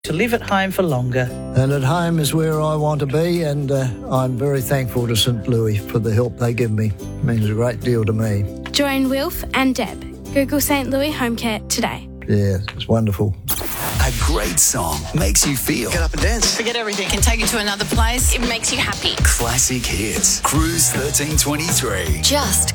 to live at home for longer. And at home is where I want to be, and I'm very thankful to St Louis for the help they give me. It means a great deal to me. Join Wilf and Deb. Google St Louis Home Care today. Yeah, it's wonderful. A great song makes you feel. Get up and dance. Forget everything. Can take you to another place. It makes you happy. Classic hits. Cruise 1323. Just